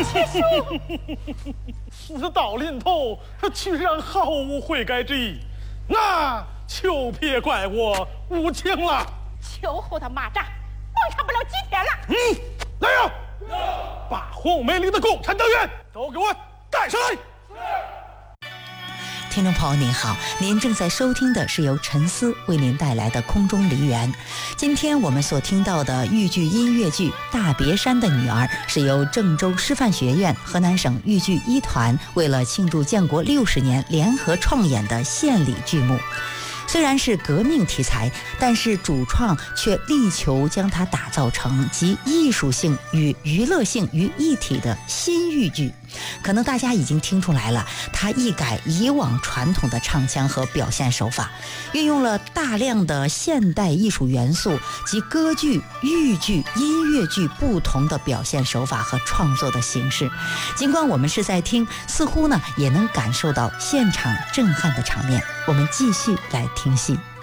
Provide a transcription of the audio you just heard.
七叔，我到临头居然毫无悔改之意，那就别怪我无情了。 秋后的蚂蚱，光唱不了几天了。 来呀！把红梅岭的共产党员都给我带上来。 听众朋友您好，您正在收听的是由陈思为您带来的空中梨园。今天我们所听到的豫剧音乐剧《大别山的女儿》是由郑州师范学院、河南省豫剧一团为了庆祝建国60年联合创演的献礼剧目。虽然是革命题材，但是主创却力求将它打造成集艺术性与娱乐性于一体的新豫剧。可能大家已经听出来了，它一改以往传统的唱腔和表现手法，运用了大量的现代艺术元素及歌剧、豫剧、音乐剧不同的表现手法和创作的形式。尽管我们是在听，似乎呢也能感受到现场震撼的场面。我们继续来听戏。